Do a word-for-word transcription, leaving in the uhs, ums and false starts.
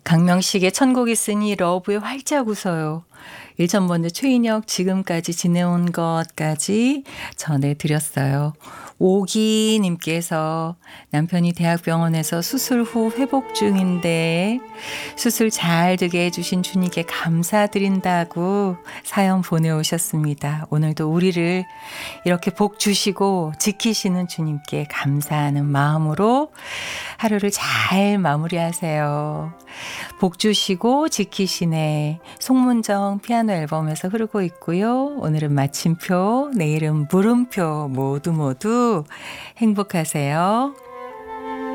강명식의 천국 있으니 러브에 활짝 웃어요. 일천번째 최인혁 지금까지 지내온 것까지 전해드렸어요. 오기님께서 남편이 대학병원에서 수술 후 회복 중인데 수술 잘 되게 해주신 주님께 감사드린다고 사연 보내오셨습니다. 오늘도 우리를 이렇게 복 주시고 지키시는 주님께 감사하는 마음으로 하루를 잘 마무리하세요. 복 주시고 지키시네. 송문정 피아노 앨범에서 흐르고 있고요. 오늘은 마침표, 내일은 물음표 모두 모두 행복하세요.